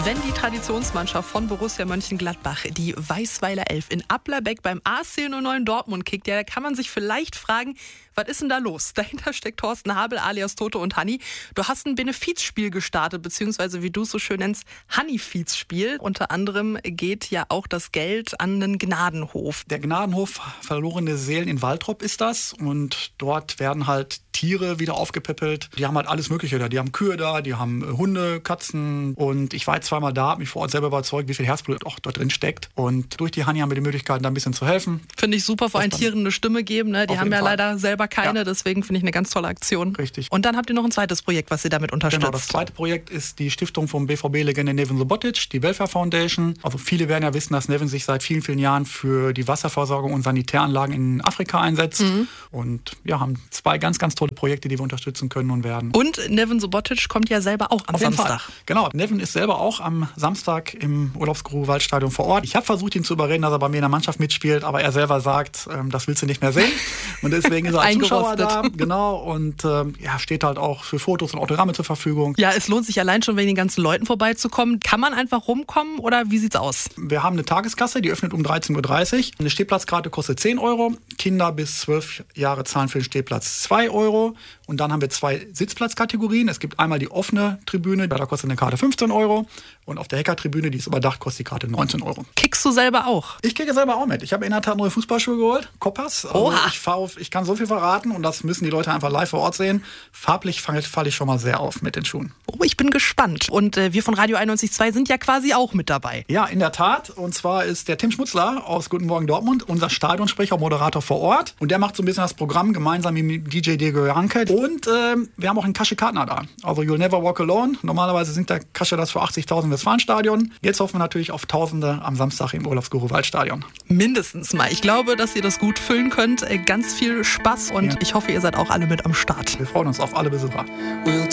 Wenn die Traditionsmannschaft von Borussia Mönchengladbach, die Weißweiler Elf, in Applerbeck beim AC 09 Dortmund kickt, ja, da kann man sich vielleicht fragen, was ist denn da los? Dahinter steckt Thorsten Habel alias Toto und Hanni. Du hast ein Benefizspiel gestartet, beziehungsweise wie du es so schön nennst, Hanni-Fiz-Spiel. Unter anderem geht ja auch das Geld an den Gnadenhof. Der Gnadenhof Verlorene Seelen in Waltrop ist das. Und dort werden halt Tiere wieder aufgepäppelt. Die haben halt alles Mögliche da. Die haben Kühe da, die haben Hunde, Katzen. Und ich war jetzt zweimal da, habe mich vor Ort selber überzeugt, wie viel Herzblut auch dort drin steckt. Und durch die Hanni haben wir die Möglichkeit, da ein bisschen zu helfen. Finde ich super, vor allem Tieren eine Stimme geben. Ne? Die haben ja leider selber keine, ja. Deswegen finde ich eine ganz tolle Aktion. Richtig. Und dann habt ihr noch ein zweites Projekt, was ihr damit unterstützt. Genau, das zweite Projekt ist die Stiftung vom BVB-Legende Neven Subotic, die Welfare Foundation. Also viele werden ja wissen, dass Neven sich seit vielen, vielen Jahren für die Wasserversorgung und Sanitäranlagen in Afrika einsetzt. Und wir haben zwei ganz, ganz tolle Projekte, die wir unterstützen können und werden. Und Neven Subotic kommt ja selber auch am Samstag. Genau, Neven ist selber auch am Samstag im Urlaubsguru-Waldstadion vor Ort. Ich habe versucht, ihn zu überreden, dass er bei mir in der Mannschaft mitspielt, aber er selber sagt, das willst du nicht mehr sehen. Und deswegen ist er als Zuschauer da. Genau, und steht halt auch für Fotos und Autogramme zur Verfügung. Ja, es lohnt sich allein schon, wegen den ganzen Leuten vorbeizukommen. Kann man einfach rumkommen oder wie sieht's aus? Wir haben eine Tageskasse, die öffnet um 13.30 Uhr. Eine Stehplatzkarte kostet 10 Euro. Kinder bis 12 Jahre zahlen für den Stehplatz 2 Euro. Und dann haben wir 2 Sitzplatzkategorien. Es gibt einmal die offene Tribüne, da kostet eine Karte 15 Euro. Und auf der Heckertribüne, die ist überdacht, kostet die Karte 19 Euro. Kickst du selber auch? Ich kicke selber auch mit. Ich habe in der Tat neue Fußballschuhe geholt, Koppas. Also ich kann so viel verraten und das müssen die Leute einfach live vor Ort sehen. Farblich falle ich schon mal sehr auf mit den Schuhen. Oh, ich bin gespannt. Und wir von Radio 91.2 sind ja quasi auch mit dabei. Ja, in der Tat. Und zwar ist der Tim Schmutzler aus Guten Morgen Dortmund unser Stadionsprecher, Moderator vor Ort. Und der macht so ein bisschen das Programm gemeinsam mit DJ Diego Janke. Und wir haben auch einen Kasche Kartner da. Also You'll Never Walk Alone. Normalerweise singt der Kasche das für 80.000 im Westfalenstadion. Jetzt hoffen wir natürlich auf Tausende am Samstag im Urlaubsguru-Waldstadion. Mindestens mal. Ich glaube, dass ihr das gut füllen könnt. Ganz viel Spaß und ich hoffe, ihr seid auch alle mit am Start. Wir freuen uns auf alle Besucher.